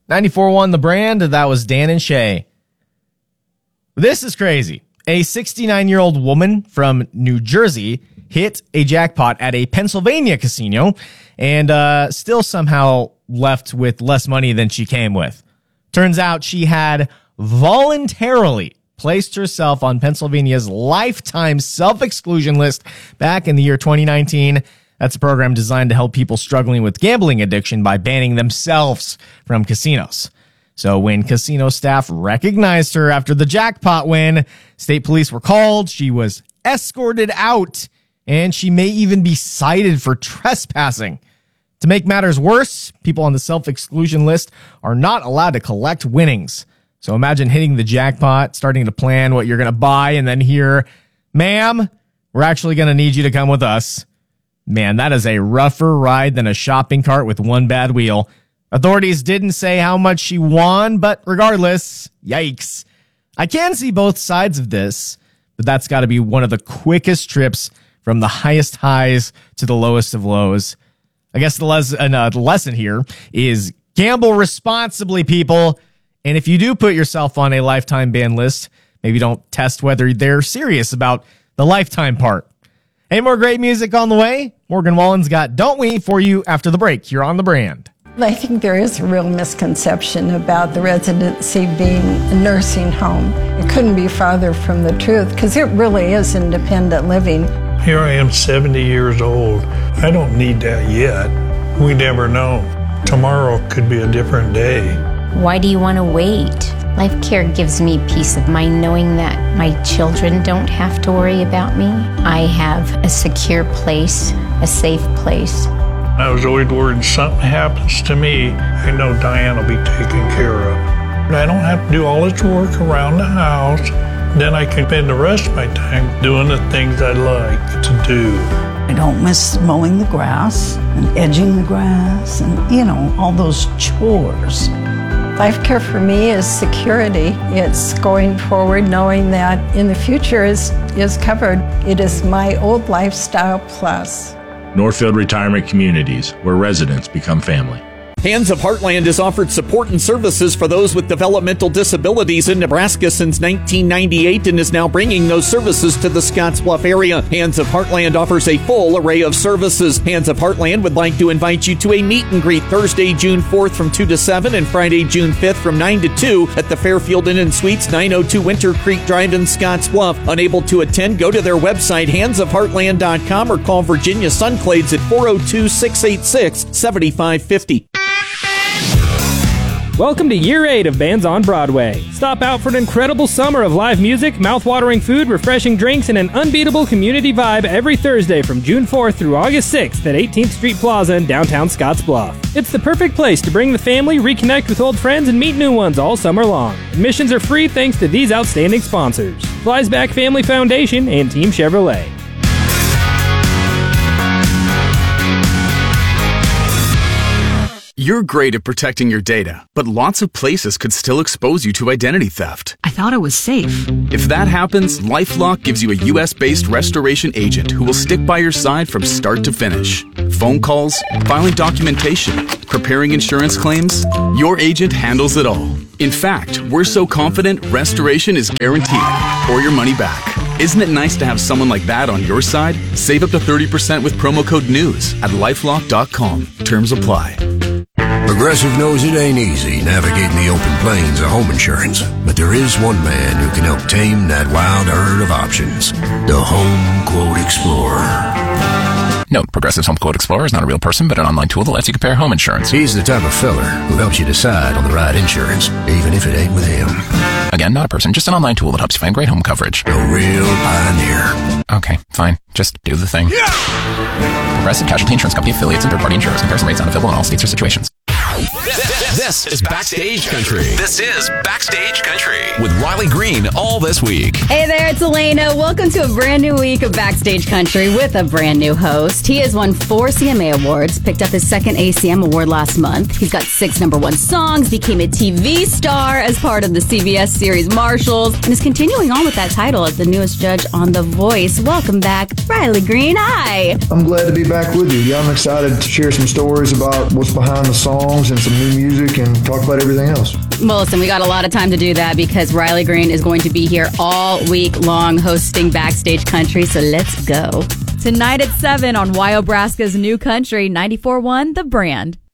94.1 The Brand, that was Dan and Shay. This is crazy. A 69-year-old woman from New Jersey hit a jackpot at a Pennsylvania casino and still somehow left with less money than she came with. Turns out she had voluntarily placed herself on Pennsylvania's lifetime self-exclusion list back in the year 2019. That's a program designed to help people struggling with gambling addiction by banning themselves from casinos. So when casino staff recognized her after the jackpot win, state police were called, she was escorted out, and she may even be cited for trespassing. To make matters worse, people on the self-exclusion list are not allowed to collect winnings. So imagine hitting the jackpot, starting to plan what you're going to buy, and then hear, "Ma'am, we're actually going to need you to come with us." Man, that is a rougher ride than a shopping cart with one bad wheel. Authorities didn't say how much she won, but regardless, yikes. I can see both sides of this, but that's got to be one of the quickest trips from the highest highs to the lowest of lows. I guess the lesson here is gamble responsibly, people. And if you do put yourself on a lifetime ban list, maybe don't test whether they're serious about the lifetime part. Any more great music on the way? Morgan Wallen's got Don't We for you after the break here on The Brand. I think there is a real misconception about the residency being a nursing home. It couldn't be farther from the truth because it really is independent living. Here I am 70 years old. I don't need that yet. We never know. Tomorrow could be a different day. Why do you want to wait? Life Care gives me peace of mind knowing that my children don't have to worry about me. I have a secure place, a safe place. I was always worried something happens to me, I know Diane will be taken care of. I don't have to do all this work around the house. Then I can spend the rest of my time doing the things I like to do. I don't miss mowing the grass and edging the grass and, all those chores. Life Care for me is security. It's going forward knowing that in the future is covered. It is my old lifestyle plus. Northfield Retirement Communities, where residents become family. Hands of Heartland has offered support and services for those with developmental disabilities in Nebraska since 1998 and is now bringing those services to the Scottsbluff area. Hands of Heartland offers a full array of services. Hands of Heartland would like to invite you to a meet and greet Thursday, June 4th from 2 to 7 and Friday, June 5th from 9 to 2 at the Fairfield Inn & Suites, 902 Winter Creek Drive in Scottsbluff. Unable to attend, go to their website, handsofheartland.com, or call Virginia Sunclades at 402-686-7550. Welcome to Year 8 of Bands on Broadway. Stop out for an incredible summer of live music, mouth-watering food, refreshing drinks, and an unbeatable community vibe every Thursday from June 4th through August 6th at 18th Street Plaza in downtown Scottsbluff. It's the perfect place to bring the family, reconnect with old friends, and meet new ones all summer long. Admissions are free thanks to these outstanding sponsors: Flies Back Family Foundation and Team Chevrolet. You're great at protecting your data, but lots of places could still expose you to identity theft. I thought it was safe. If that happens, LifeLock gives you a U.S.-based restoration agent who will stick by your side from start to finish. Phone calls, filing documentation, preparing insurance claims, your agent handles it all. In fact, we're so confident restoration is guaranteed or your money back. Isn't it nice to have someone like that on your side? Save up to 30% with promo code NEWS at LifeLock.com. Terms apply. Progressive knows it ain't easy navigating the open plains of home insurance, but there is one man who can help tame that wild herd of options. The Home Quote Explorer. Note, Progressive's Home Quote Explorer is not a real person, but an online tool that lets you compare home insurance. He's the type of feller who helps you decide on the right insurance, even if it ain't with him. Again, not a person, just an online tool that helps you find great home coverage. A real pioneer. Okay, fine. Just do the thing. Yeah! Progressive Casualty Insurance Company affiliates and third-party insurers. Comparison rates not available in all states or situations. This is Backstage Country. This is Backstage Country with Riley Green all this week. Hey there, it's Elena. Welcome to a brand new week of Backstage Country with a brand new host. He has won 4 CMA awards, picked up his second ACM award last month. He's got 6 #1 songs, became a TV star as part of the CBS series Marshalls, and is continuing on with that title as the newest judge on The Voice. Welcome back, Riley Green. Hi. I'm glad to be back with you. Yeah, I'm excited to share some stories about what's behind the songs and some new music can talk about everything else. Well, listen, we got a lot of time to do that because Riley Green is going to be here all week long hosting Backstage Country, so let's go. Tonight at 7 on Wyobraska's New Country 94.1 The Brand.